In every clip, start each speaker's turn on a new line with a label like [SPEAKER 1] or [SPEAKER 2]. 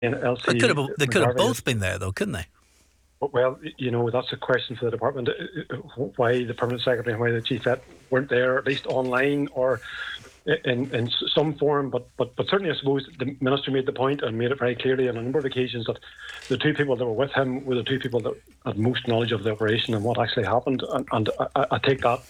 [SPEAKER 1] Elsie
[SPEAKER 2] They could have
[SPEAKER 1] McGarvey.
[SPEAKER 2] both been there, though, couldn't they?
[SPEAKER 1] Well, that's a question for the department. Why the permanent secretary and why the chief vet weren't there, at least online or in some form. But certainly, I suppose the minister made the point and made it very clearly on a number of occasions that the two people that were with him were the two people that had most knowledge of the operation and what actually happened. And I take that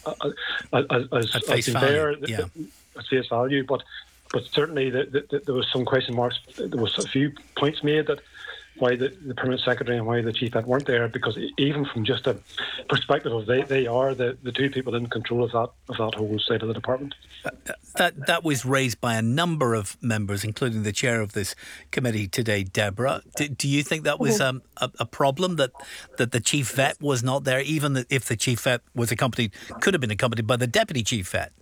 [SPEAKER 2] At face
[SPEAKER 1] being
[SPEAKER 2] value,
[SPEAKER 1] fair,
[SPEAKER 2] yeah.
[SPEAKER 1] at face value. But certainly, there was some question marks. There was a few points made that why the permanent secretary and why the chief vet weren't there, because even from just a perspective of they are the two people in control of that whole side of the department.
[SPEAKER 2] That was raised by a number of members, including the chair of this committee today, Deborah. Do you think that was a problem that the chief vet was not there, even if the chief vet could have been accompanied by the deputy chief vet?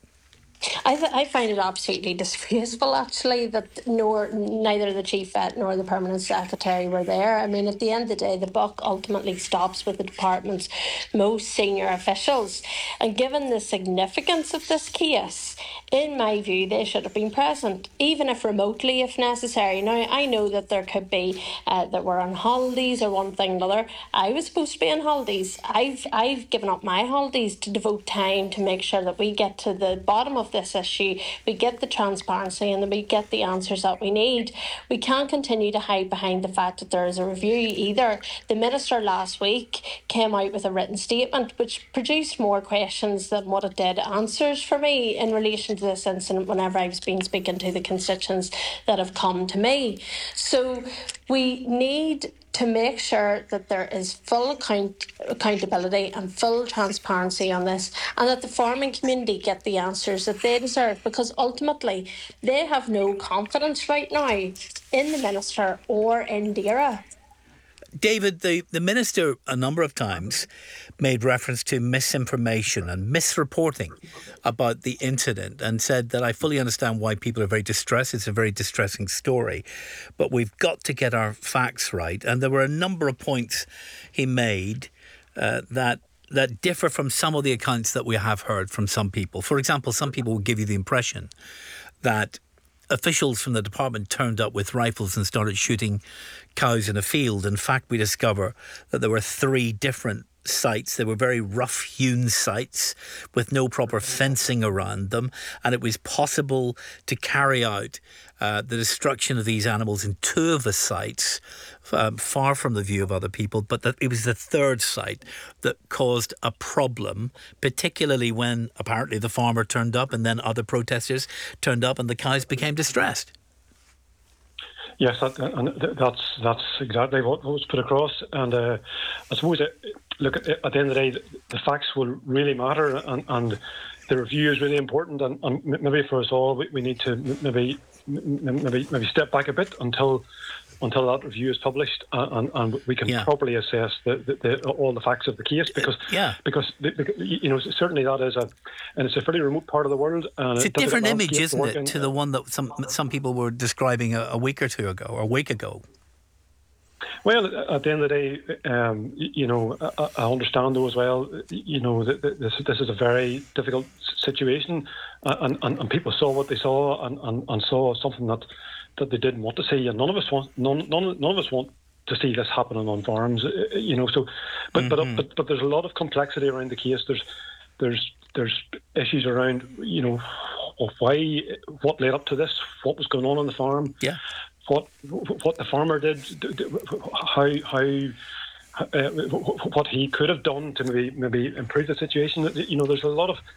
[SPEAKER 3] I find it absolutely disgraceful, actually, that neither the chief vet nor the permanent secretary were there. I mean, at the end of the day, the buck ultimately stops with the department's most senior officials. And given the significance of this case, in my view, they should have been present, even if remotely, if necessary. Now, I know that there could be that we're on holidays or one thing or another. I was supposed to be on holidays. I've given up my holidays to devote time to make sure that we get to the bottom of this issue, we get the transparency and then we get the answers that we need. We can't continue to hide behind the fact that there is a review either. The Minister last week came out with a written statement which produced more questions than what it did answers for me in relation to this incident whenever I've been speaking to the constituents that have come to me. So we need to make sure that there is full accountability and full transparency on this, and that the farming community get the answers that they deserve, because ultimately they have no confidence right now in the Minister or in DAERA.
[SPEAKER 2] David, the Minister a number of times made reference to misinformation and misreporting about the incident and said that I fully understand why people are very distressed. It's a very distressing story, but we've got to get our facts right. And there were a number of points he made that differ from some of the accounts that we have heard from some people. For example, some people will give you the impression that officials from the department turned up with rifles and started shooting cows in a field. In fact, we discover that there were 3 different sites. They were very rough-hewn sites with no proper fencing around them, and it was possible to carry out the destruction of these animals in 2 of the sites, far from the view of other people, but that it was the 3rd site that caused a problem, particularly when apparently the farmer turned up and then other protesters turned up and the cows became distressed.
[SPEAKER 1] Yes, that's exactly what was put across. And I suppose, look, at the end of the day, the facts will really matter, and the review is really important. And maybe for us all, we need to maybe step back a bit until that review is published, and we can properly assess all the facts of the case, because certainly that is it's a fairly remote part of the world. And
[SPEAKER 2] it's a different image, isn't it, to the one that some people were describing a week or 2 ago, or a week ago.
[SPEAKER 1] Well, at the end of the day, I understand though as well. This is a very difficult situation, and people saw what they saw and saw something that they didn't want to see, and none of us want to see this happening on farms. So, but there's a lot of complexity around the case. There's issues around of what led up to this, what was going on the farm.
[SPEAKER 2] Yeah.
[SPEAKER 1] What the farmer did, how what he could have done to maybe improve the situation. There's a lot of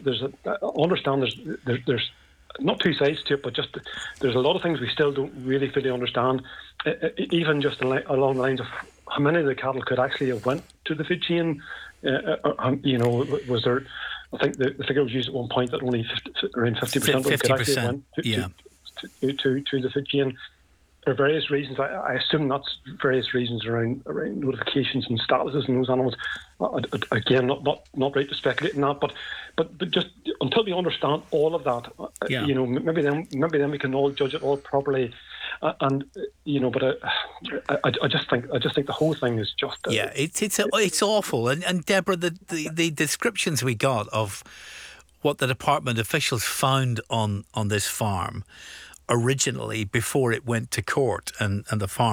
[SPEAKER 1] there's not 2 sides to it, but just there's a lot of things we still don't really fully understand. Even just along the lines of how many of the cattle could actually have went to the food chain. Was there? I think the figure was used at one point that only around 50% of them could actually have went to the food chain. For various reasons, I assume that's various reasons around notifications and statuses and those animals. Again, not right to speculate in that, but just until we understand all of that, maybe then we can all judge it all properly. But I just think the whole thing is just
[SPEAKER 2] it's awful. And Deborah, the descriptions we got of what the department officials found on this farm originally before it went to court and the farm